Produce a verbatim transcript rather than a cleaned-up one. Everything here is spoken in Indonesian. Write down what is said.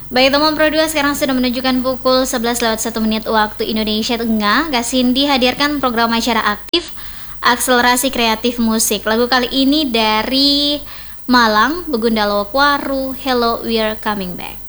Baik teman Pro dua, sekarang sudah menunjukkan pukul sebelas lewat satu menit waktu Indonesia Tengah. Kak Cindy hadirkan program acara aktif Akselerasi Kreatif Musik. Lagu kali ini dari Malang, Begundalo Kwaru, Hello We're Coming Back.